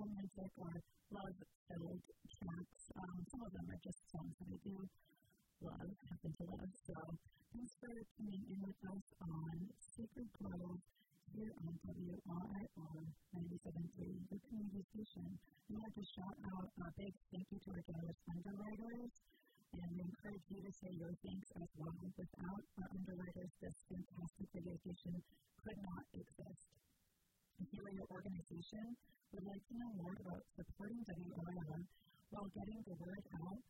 romantic or love-filled tracks. Some of them are just songs that I do happen to love. So thanks for tuning in with us on Sacred Grove here on WRIR 97.3, the community station. We want to shout out a big thank you to our generous underwriters, and we encourage you to say your thanks as well. Without our underwriters, this fantastic radio station could not exist. If you or your organization would like to know more about supporting WRIR while getting the word out,